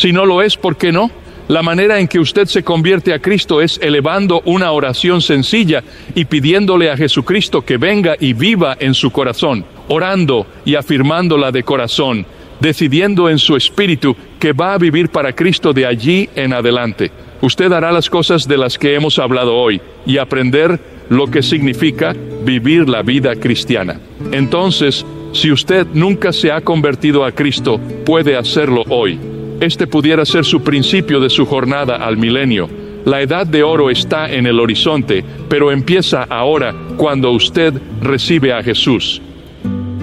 Si no lo es, ¿por qué no? La manera en que usted se convierte a Cristo es elevando una oración sencilla y pidiéndole a Jesucristo que venga y viva en su corazón, orando y afirmándola de corazón, decidiendo en su espíritu que va a vivir para Cristo de allí en adelante. Usted hará las cosas de las que hemos hablado hoy y aprender lo que significa vivir la vida cristiana. Entonces, si usted nunca se ha convertido a Cristo, puede hacerlo hoy. Este pudiera ser su principio de su jornada al milenio. La edad de oro está en el horizonte, pero empieza ahora cuando usted recibe a Jesús.